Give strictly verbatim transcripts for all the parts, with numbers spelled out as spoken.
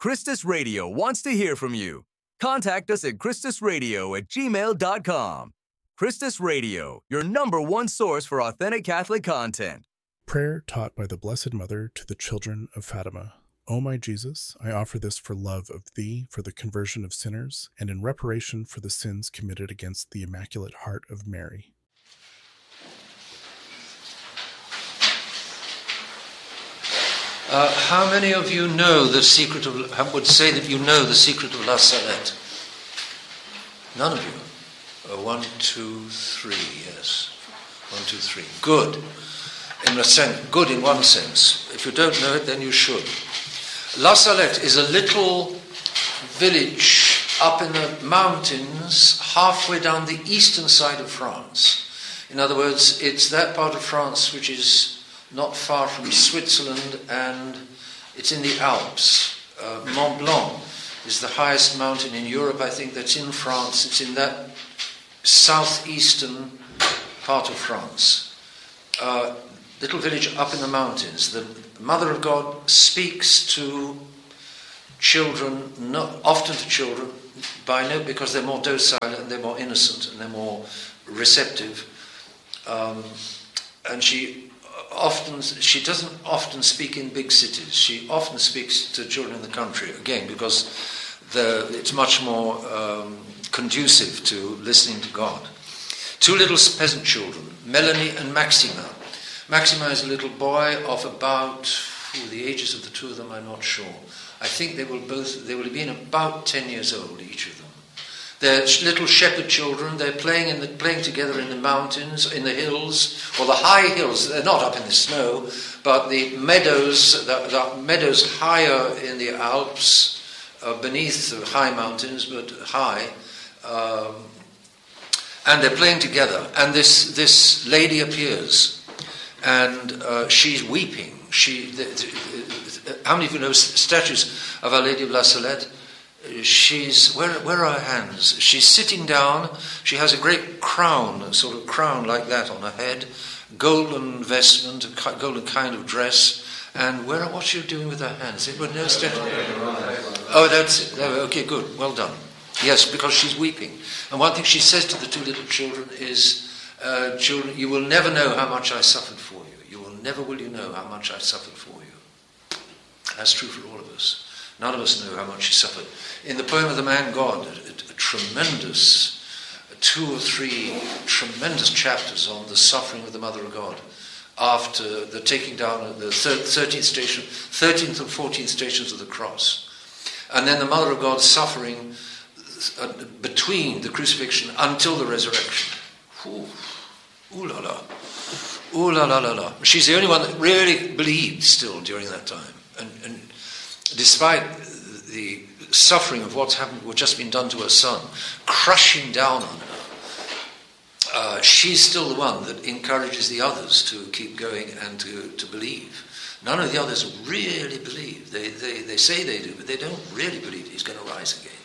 Christus Radio wants to hear from you. Contact us at christusradio at gmail dot com. Christus Radio, your number one source for authentic Catholic content. Prayer taught by the Blessed Mother to the children of Fatima. O my Jesus, I offer this for love of Thee, for the conversion of sinners, and in reparation for the sins committed against the Immaculate Heart of Mary. Uh, how many of you know the secret of, would say that you know the secret of La Salette? None of you. Uh, one, two, three, yes. One, two, three. Good. In a sense, good in one sense. If you don't know it, then you should. La Salette is a little village up in the mountains, halfway down the eastern side of France. In other words, it's that part of France which is not far from Switzerland, and it's in the Alps. Uh, Mont Blanc is the highest mountain in Europe, I think, that's in France. It's in that southeastern part of France. Uh, little village up in the mountains. The Mother of God speaks to children, not often to children, by no, because they're more docile and they're more innocent and they're more receptive. Um, and she often, she doesn't often speak in big cities. She often speaks to children in the country, again, because the, it's much more um, conducive to listening to God. Two little peasant children, Melanie and Maxima. Maxima is a little boy of about, ooh, the ages of the two of them I'm not sure. I think they will both, they will have been about ten years old, each of them. They're little shepherd children. They're playing in the, playing together in the mountains, in the hills, or the high hills. They're not up in the snow, but the meadows, the, the meadows higher in the Alps, uh, beneath the high mountains, but high. Um, and they're playing together. And this this lady appears, and uh, she's weeping. She, the, the, how many of you know statues of Our Lady of La Salette? She's, where, where are her hands? She's sitting down. She has a great crown, a sort of crown like that on her head, golden vestment, a golden kind of dress. And where, what's she doing with her hands? It would no statue. Oh, that's it. Okay, good. Well done. Yes, because she's weeping. And one thing she says to the two little children is, uh, children, you will never know how much I suffered for you. You will never will you know how much I suffered for you. That's true for all of us. None of us know how much she suffered. In the poem of the Man God, a, a, a tremendous, a two or three tremendous chapters on the suffering of the Mother of God after the taking down of the thirteenth station, thirteenth and fourteenth stations of the cross. And then the Mother of God suffering uh, between the crucifixion until the resurrection. Ooh, ooh la la. Ooh la la la la. She's the only one that really believed still during that time. And, and despite the suffering of what's happened, what's just been done to her son, crushing down on her, uh, she's still the one that encourages the others to keep going and to, to believe. None of the others really believe. They, they, they say they do, but they don't really believe he's going to rise again.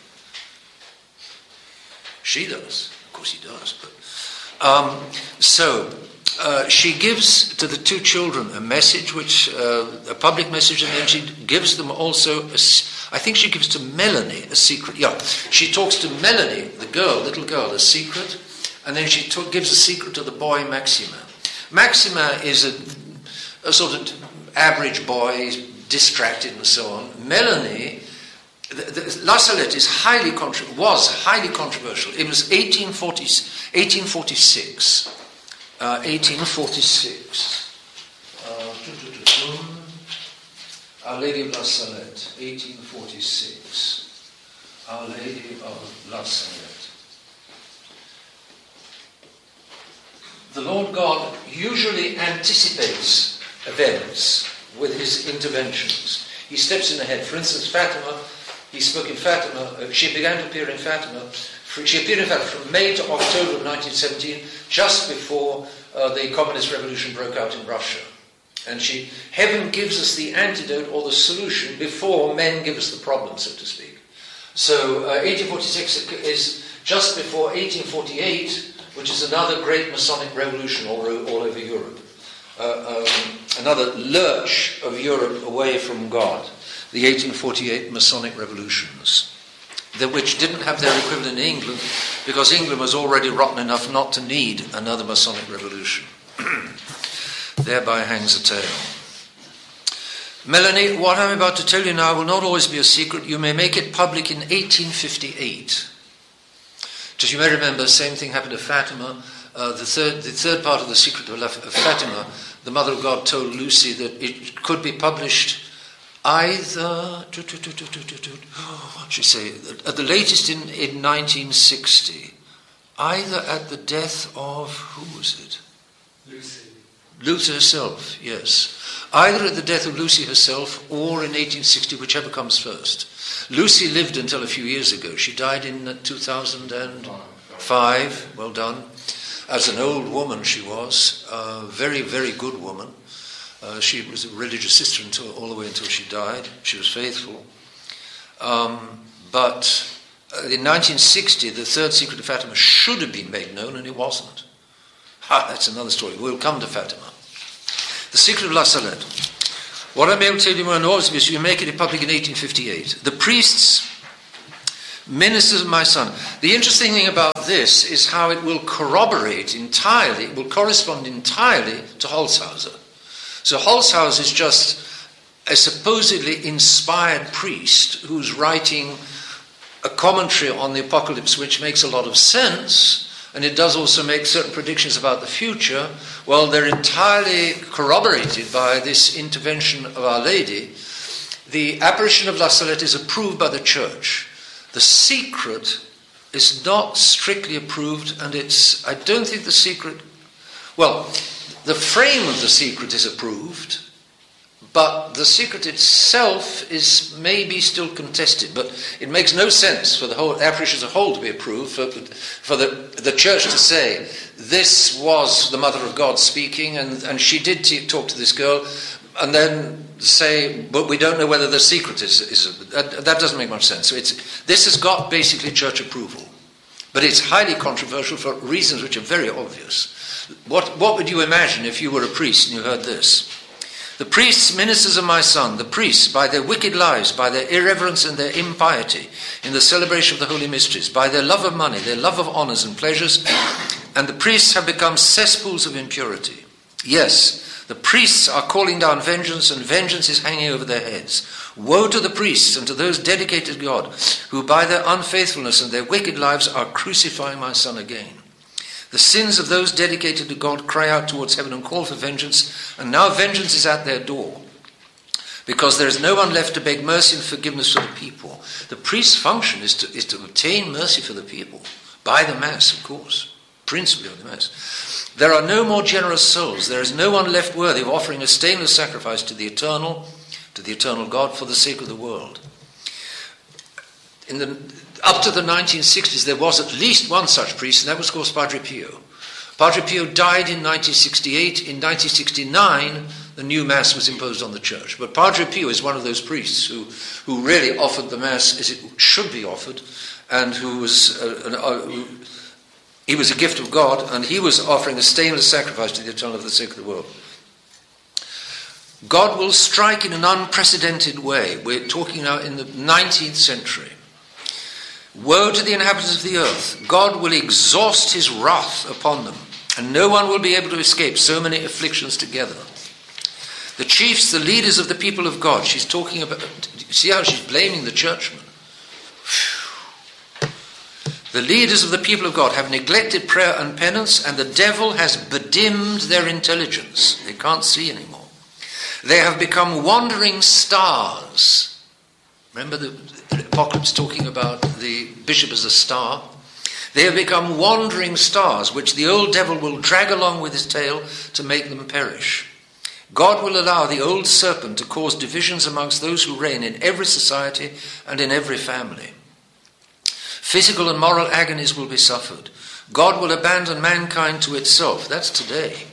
She does. Of course he does. But um, so... Uh, she gives to the two children a message, which uh, a public message, and then she gives them also, a, I think she gives to Melanie a secret. Yeah, she talks to Melanie, the girl, little girl, a secret, and then she talk, gives a secret to the boy Maxima. Maxima is a, a sort of average boy, distracted and so on. Melanie, the, the, La Salette is highly contro- was highly controversial. It was eighteen forty, eighteen forty-six. Uh, eighteen forty-six. Uh, Our Lady of La Salette, eighteen forty-six. Our Lady of La Salette. The Lord God usually anticipates events with his interventions. He steps in ahead. For instance, Fatima, he spoke in Fatima, uh, she began to appear in Fatima. She appeared in fact from May to October of nineteen seventeen, just before uh, the communist revolution broke out in Russia. And she, heaven gives us the antidote or the solution before men give us the problem, so to speak. So uh, eighteen forty-six is just before eighteen forty-eight, which is another great Masonic revolution all, all over Europe. Uh, um, another lurch of Europe away from God. the eighteen forty-eight Masonic revolutions, the, which didn't have their equivalent in England because England was already rotten enough not to need another Masonic revolution. Thereby hangs a tale. Melanie, what I'm about to tell you now will not always be a secret. You may make it public in eighteen fifty-eight. As you may remember, the same thing happened to Fatima. Uh, the third the third part of the secret of Fatima, the Mother of God told Lucy that it could be published either, what should she say, at the latest in, in nineteen sixty, either at the death of, who was it? Lucy. Lucy herself, yes. Either at the death of Lucy herself or in eighteen sixty, whichever comes first. Lucy lived until a few years ago. She died in two thousand five, well done. As an old woman she was, a very, very good woman. Uh, she was a religious sister until, all the way until she died. She was faithful. Um, but in nineteen sixty, the third secret of Fatima should have been made known, and it wasn't. Ha, that's another story. We'll come to Fatima. The secret of La Salette. What I may tell you more enormously is you make it in public in eighteen fifty-eight. The priests, ministers of my son. The interesting thing about this is how it will corroborate entirely, it will correspond entirely to Holzhauser. So Holzhauser is just a supposedly inspired priest who's writing a commentary on the apocalypse which makes a lot of sense, and it does also make certain predictions about the future. Well, they're entirely corroborated by this intervention of Our Lady. The apparition of La Salette is approved by the Church. The secret is not strictly approved, and it's, I don't think the secret, well, the frame of the secret is approved, but the secret itself is maybe still contested. But it makes no sense for the whole apparition as a whole to be approved, for, for the, the Church to say, this was the Mother of God speaking, and, and she did t- talk to this girl, and then say, but we don't know whether the secret is... is that, that doesn't make much sense. So it's, this has got basically Church approval, but it's highly controversial for reasons which are very obvious. What, what would you imagine if you were a priest and you heard this? The priests, ministers of my son, the priests, by their wicked lives, by their irreverence and their impiety in the celebration of the holy mysteries, by their love of money, their love of honours and pleasures, and the priests have become cesspools of impurity. Yes, the priests are calling down vengeance, and vengeance is hanging over their heads. Woe to the priests and to those dedicated to God, who by their unfaithfulness and their wicked lives are crucifying my son again. The sins of those dedicated to God cry out towards heaven and call for vengeance, and now vengeance is at their door, because there is no one left to beg mercy and forgiveness for the people. The priest's function is to, is to obtain mercy for the people, by the Mass, of course, principally of the Mass. There are no more generous souls. There is no one left worthy of offering a stainless sacrifice to the eternal, to the eternal God for the sake of the world. In the Up to the nineteen sixties, there was at least one such priest, and that was, of course, Padre Pio. Padre Pio died in nineteen sixty-eight. In nineteen sixty-nine, the new Mass was imposed on the Church. But Padre Pio is one of those priests who, who really offered the Mass as it should be offered, and who was uh, an, uh, who, he was a gift of God, and he was offering a stainless sacrifice to the eternal for the sake of the world. God will strike in an unprecedented way. We're talking now in the nineteenth century. Woe to the inhabitants of the earth. God will exhaust his wrath upon them, and no one will be able to escape so many afflictions together. The chiefs, the leaders of the people of God, she's talking about, see how she's blaming the churchmen. The leaders of the people of God have neglected prayer and penance, and the devil has bedimmed their intelligence. They can't see anymore. They have become wandering stars. Remember the, the Apocalypse talking about the bishop as a star? They have become wandering stars, which the old devil will drag along with his tail to make them perish. God will allow the old serpent to cause divisions amongst those who reign in every society and in every family. Physical and moral agonies will be suffered. God will abandon mankind to itself. That's today.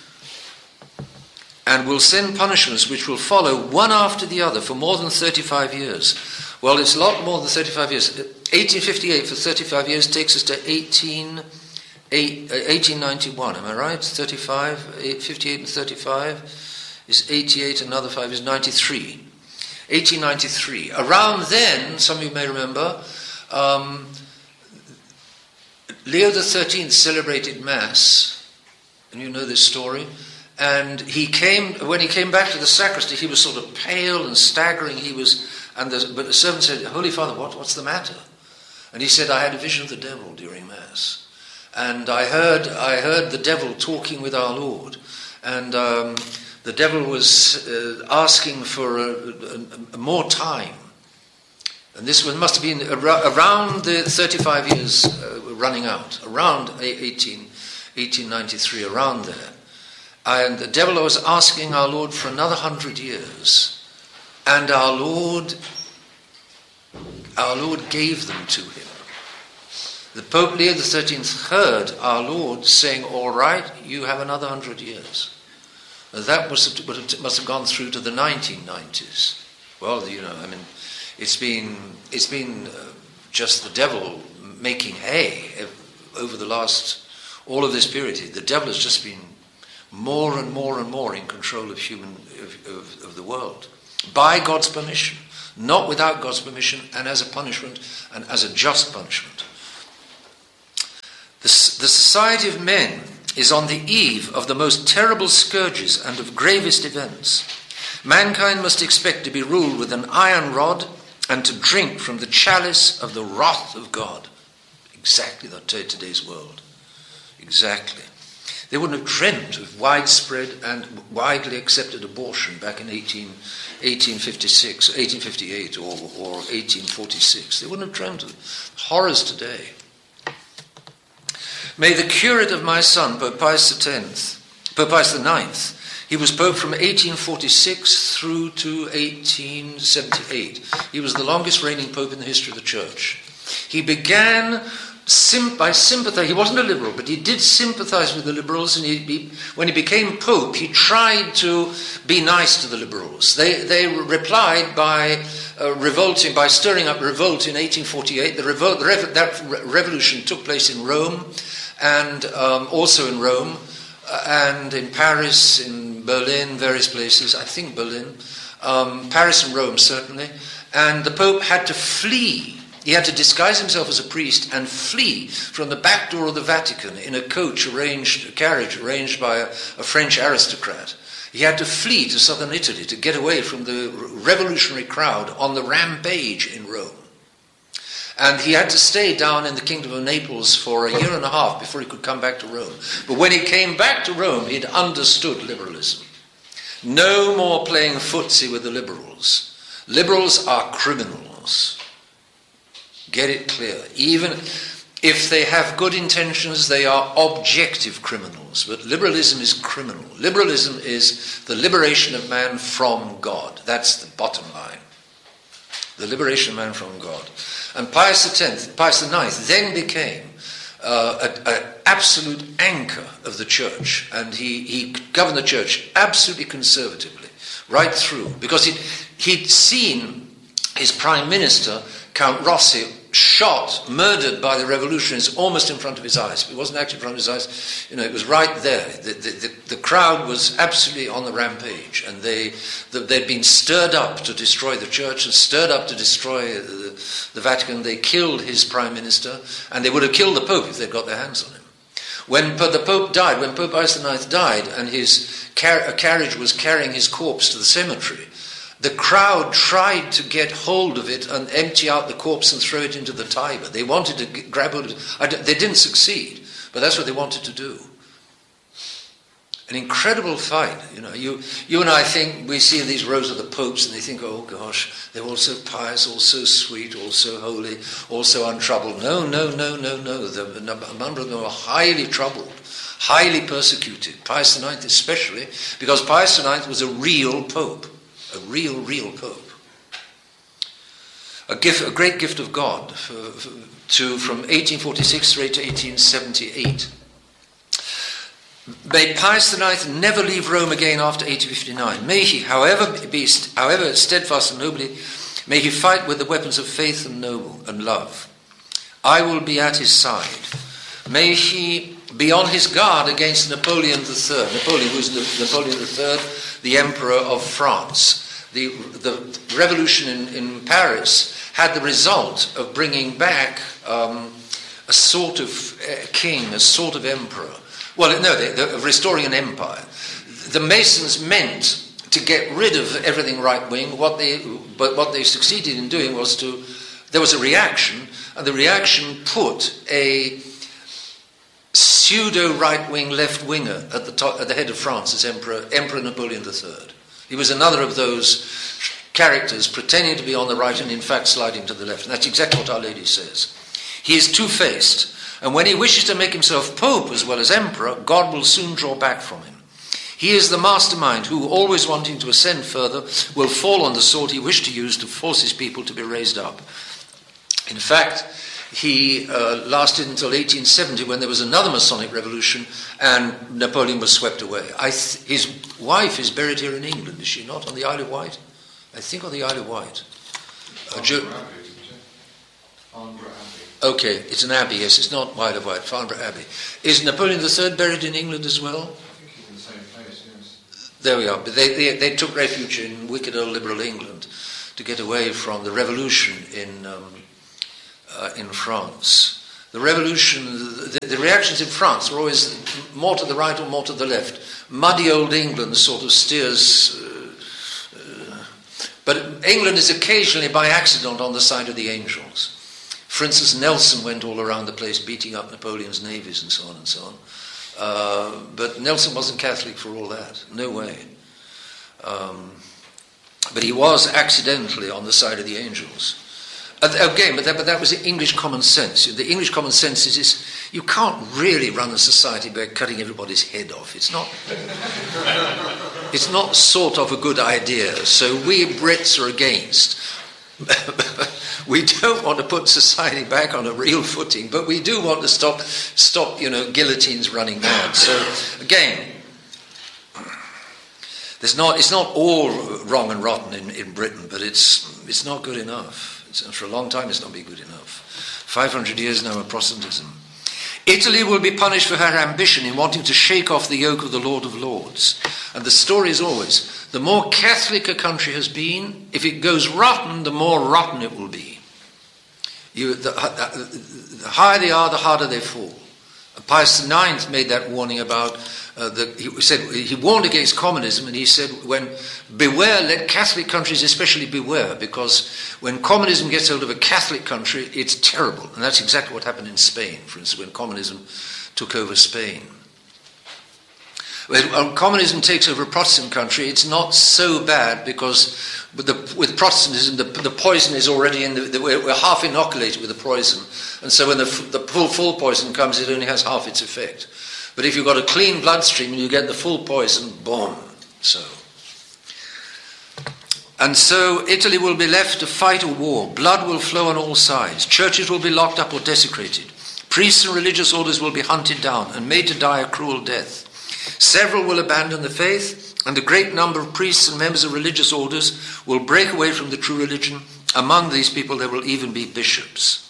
And will send punishments which will follow one after the other for more than thirty-five years. Well, it's a lot more than thirty-five years. eighteen fifty-eight for thirty-five years takes us to eighteen, eighteen ninety-one, am I right? thirty-five, fifty-eight and thirty-five is eighty-eight, another five is ninety-three. eighteen ninety-three. Around then, some of you may remember, um, Leo the thirteenth celebrated Mass, and you know this story, and he came, when he came back to the sacristy, he was sort of pale and staggering, he was, and the, but the servant said, Holy Father, what, what's the matter? And he said, I had a vision of the devil during Mass, and I heard, I heard the devil talking with our Lord, and um, the devil was uh, asking for a, a, a more time. And this one must have been around the thirty-five years uh, running out, around eighteen ninety-three, around there. And the devil was asking our Lord for another hundred years. And our Lord, our Lord gave them to him. The Pope Leo the thirteenth heard our Lord saying, all right, you have another hundred years. And that must have, must have gone through to the nineteen nineties. Well, you know, I mean, it's been, it's been uh, just the devil making hay over the last, all of this period. The devil has just been more and more and more in control of human, of, of, of the world. By God's permission, not without God's permission, and as a punishment, and as a just punishment. The, the society of men is on the eve of the most terrible scourges and of gravest events. Mankind must expect to be ruled with an iron rod and to drink from the chalice of the wrath of God. Exactly that today's world. Exactly. They wouldn't have dreamt of widespread and widely accepted abortion back in eighteen, eighteen fifty-six, eighteen fifty-eight or, or eighteen forty-six. They wouldn't have dreamt of horrors today. May the curate of my son, Pope Pius the tenth, Pope Pius the ninth, he was Pope from eighteen forty-six through to eighteen seventy-eight. He was the longest reigning Pope in the history of the Church. He began sim- by sympathy. He wasn't a liberal, but he did sympathize with the liberals, and he, he, when he became Pope, he tried to be nice to the liberals. They, they replied by uh, revolting, by stirring up revolt in eighteen forty-eight. The revolt, the rev- that re- revolution took place in Rome, and um, also in Rome, uh, and in Paris, in Berlin, various places, I think Berlin, um, Paris and Rome certainly, and the Pope had to flee. He had to disguise himself as a priest and flee from the back door of the Vatican in a coach arranged, a carriage arranged by a, a French aristocrat. He had to flee to southern Italy to get away from the revolutionary crowd on the rampage in Rome. And he had to stay down in the Kingdom of Naples for a year and a half before he could come back to Rome. But when he came back to Rome, he'd understood liberalism. No more playing footsie with the liberals. Liberals are criminals. Get it clear. Even if they have good intentions, they are objective criminals. But liberalism is criminal. Liberalism is the liberation of man from God. That's the bottom line. The liberation of man from God. And Pius the tenth, Pius the ninth then became uh, an absolute anchor of the Church. And he, he governed the Church absolutely conservatively, right through. Because he'd, he'd seen his Prime Minister, Count Rossi, shot, murdered by the revolutionaries almost in front of his eyes. It wasn't actually in front of his eyes, you know, it was right there. The, the, the, the crowd was absolutely on the rampage, and they, the, they'd been stirred up to destroy the church and stirred up to destroy the, the Vatican. They killed his prime minister, and they would have killed the Pope if they'd got their hands on him. When the Pope died, when Pope Pius the ninth died, and his car- a carriage was carrying his corpse to the cemetery, the crowd tried to get hold of it and empty out the corpse and throw it into the Tiber. They wanted to get, grab hold of it. They didn't succeed, but that's what they wanted to do. An incredible fight. You know, you, you and I think, we see these rows of the popes and they think, oh gosh, they're all so pious, all so sweet, all so holy, all so untroubled. No, no, no, no, no. The, a number of them are highly troubled, highly persecuted. Pius the ninth especially, because Pius the ninth was a real pope. A real, real Pope. A gift, a great gift of God for, for, to, from eighteen forty-six straight to eighteen seventy-eight. May Pius the ninth never leave Rome again after eighteen fifty-nine. May he, however, be, however steadfast and nobly, may he fight with the weapons of faith and noble and love. I will be at his side. May he be on his guard against Napoleon the third. Napoleon, who is Napoleon the third, the Emperor of France. The, the revolution in, in Paris had the result of bringing back um, a sort of uh, king, a sort of emperor. Well, no, they, they, of restoring an empire. The Masons meant to get rid of everything right-wing. What they, but what they succeeded in doing was to, there was a reaction, and the reaction put a pseudo right-wing left-winger at the top, at the head of France as Emperor, Emperor Napoleon the Third. He was another of those characters pretending to be on the right and in fact sliding to the left. And that's exactly what Our Lady says. He is two-faced, and when he wishes to make himself Pope as well as Emperor, God will soon draw back from him. He is the mastermind who, always wanting to ascend further, will fall on the sword he wished to use to force his people to be raised up. In fact, he uh, lasted until eighteen seventy, when there was another Masonic revolution and Napoleon was swept away. I th- his wife is buried here in England, is she not, on the Isle of Wight? I think on the Isle of Wight. Uh, jo- okay, it's an abbey, yes, it's not Isle of Wight, Farnborough Abbey. Is Napoleon the Third buried in England as well? I think he's in the same place, yes. There we are. But they, they, they took refuge in wicked old liberal England to get away from the revolution in... Um, Uh, in France. The revolution, the, the reactions in France were always more to the right or more to the left. Muddy old England sort of steers... Uh, uh, but England is occasionally by accident on the side of the angels. For instance, Nelson went all around the place beating up Napoleon's navies and so on and so on. Uh, but Nelson wasn't Catholic for all that. No way. Um, but he was accidentally on the side of the angels. Again, but that, but that was the English common sense. The English common sense is, is you can't really run a society by cutting everybody's head off. It's not. It's not sort of a good idea. So we Brits are against. We don't want to put society back on a real footing, but we do want to stop, stop, you know, guillotines running mad. So again, there's not. It's not all wrong and rotten in, in Britain, but it's it's not good enough. For a long time it's not been good enough. five hundred years now of Protestantism. Italy will be punished for her ambition in wanting to shake off the yoke of the Lord of Lords. And the story is always, the more Catholic a country has been, if it goes rotten, the more rotten it will be. You, the, the higher they are, the harder they fall. Pius the Ninth made that warning about, uh, the, he said, he warned against communism, and he said, when, beware, let Catholic countries especially beware, because when communism gets hold of a Catholic country, it's terrible. And that's exactly what happened in Spain, for instance, when communism took over Spain. When communism takes over a Protestant country, it's not so bad, because with, the, with Protestantism, the, the poison is already in the, the, we're half inoculated with the poison, and so when the, the full, full poison comes, it only has half its effect. But if you've got a clean bloodstream and you get the full poison, boom. So, and so Italy will be left to fight a war. Blood will flow on all sides. Churches will be locked up or desecrated. Priests and religious orders will be hunted down and made to die a cruel death. Several will abandon the faith, and a great number of priests and members of religious orders will break away from the true religion. Among these people there will even be bishops.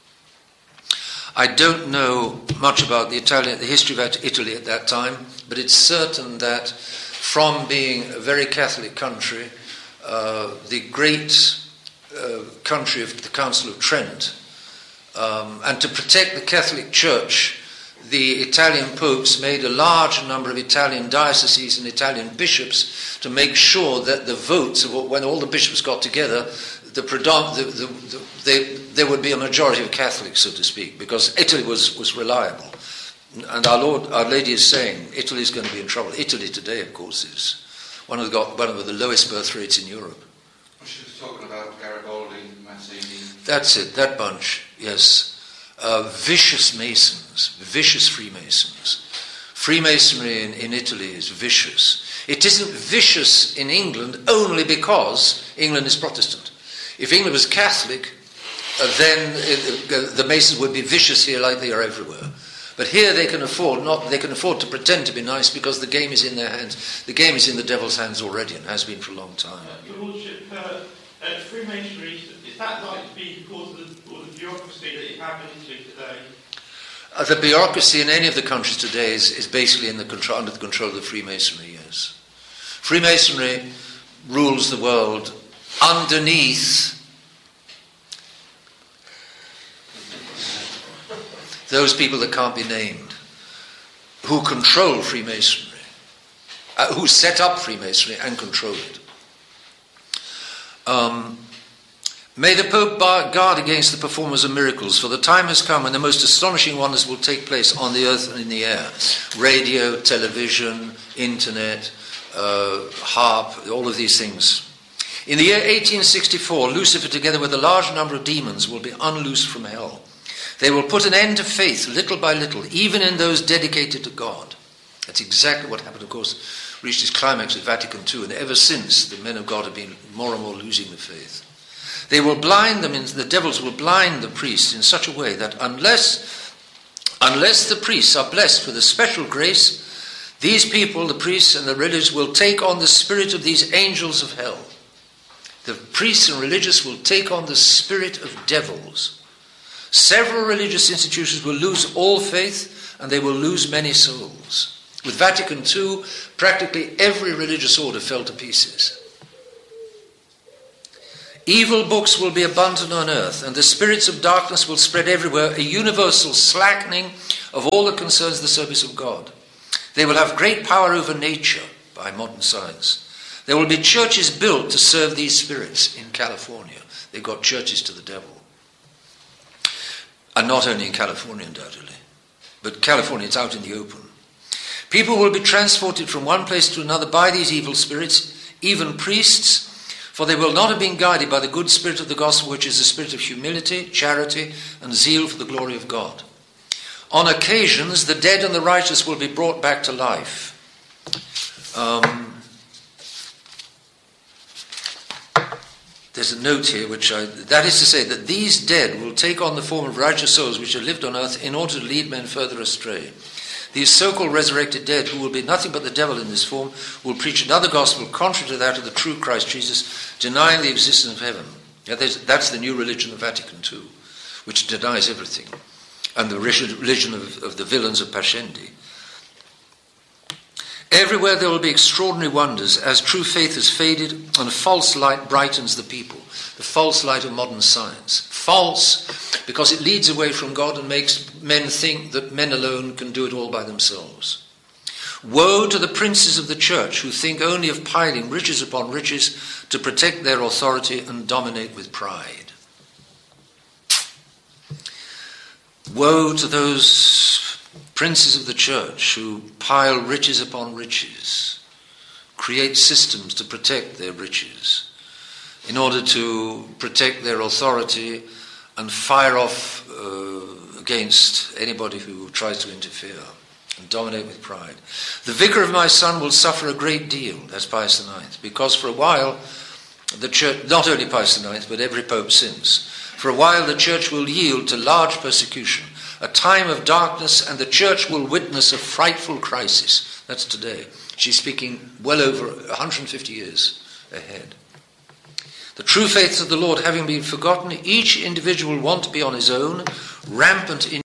I don't know much about the Italian, the history of Italy at that time, but it's certain that from being a very Catholic country, uh, the great uh, country of the Council of Trent, um, and to protect the Catholic Church, the Italian popes made a large number of Italian dioceses and Italian bishops to make sure that the votes, when all the bishops got together, the, the, the, the, they, there would be a majority of Catholics, so to speak, because Italy was, was reliable. And our Lord, Our Lady is saying, Italy is going to be in trouble. Italy today, of course, is one of the, one of the lowest birth rates in Europe. She was talking about Garibaldi, Mazzini. That's it, that bunch, yes. Uh, vicious Masons, vicious Freemasons. Freemasonry in, in Italy is vicious. It isn't vicious in England only because England is Protestant. If England was Catholic, uh, then it, uh, the Masons would be vicious here like they are everywhere. But here they can afford not they can afford to pretend to be nice because the game is in their hands. The game is in the devil's hands already and has been for a long time. Uh, Your Lordship, uh, uh, Freemasonry, is that likely to be because of the, of the bureaucracy that you have in Italy today? Uh, the bureaucracy in any of the countries today is, is basically in the control, under the control of the Freemasonry, yes. Freemasonry rules the world underneath those people that can't be named, who control Freemasonry, uh, who set up Freemasonry and control it. Um, May the Pope bar- guard against the performers of miracles, for the time has come when the most astonishing wonders will take place on the earth and in the air. Radio, television, internet, uh, harp, all of these things. In the year eighteen sixty-four, Lucifer, together with a large number of demons, will be unloosed from hell. They will put an end to faith, little by little, even in those dedicated to God. That's exactly what happened, of course, reached its climax at Vatican Two, and ever since, the men of God have been more and more losing the faith. They will blind them, in, the devils will blind the priests in such a way that unless, unless the priests are blessed with a special grace, these people, the priests and the religious, will take on the spirit of these angels of hell. The priests and religious will take on the spirit of devils. Several religious institutions will lose all faith, and they will lose many souls. With Vatican Two, practically every religious order fell to pieces. Evil books will be abundant on earth, and the spirits of darkness will spread everywhere, a universal slackening of all that concerns the service of God. They will have great power over nature by modern science. There will be churches built to serve these spirits in California. They've got churches to the devil. And not only in California, undoubtedly, but California, it's out in the open. People will be transported from one place to another by these evil spirits, even priests, for they will not have been guided by the good spirit of the gospel, which is the spirit of humility, charity, and zeal for the glory of God. On occasions, the dead and the righteous will be brought back to life. Um, there's a note here, which I, that is to say that these dead will take on the form of righteous souls which have lived on earth in order to lead men further astray. These so-called resurrected dead, who will be nothing but the devil in this form, will preach another gospel contrary to that of the true Christ Jesus, denying the existence of heaven. Yeah, that's the new religion of Vatican Two, which denies everything, and the religion of, of the villains of Pascendi. Everywhere there will be extraordinary wonders, as true faith has faded and false light brightens the people. The false light of modern science. False because it leads away from God and makes men think that men alone can do it all by themselves. Woe to the princes of the church who think only of piling riches upon riches to protect their authority and dominate with pride. Woe to those princes of the church who pile riches upon riches, create systems to protect their riches, in order to protect their authority and fire off uh, against anybody who tries to interfere and dominate with pride. The vicar of my son will suffer a great deal, that's Pius the Ninth, because for a while the church, not only Pius the Ninth, but every pope since, for a while the church will yield to large persecution, a time of darkness, and the church will witness a frightful crisis. That's today. She's speaking well over one hundred fifty years ahead. The true faith of the Lord having been forgotten, each individual will want to be on his own, rampant in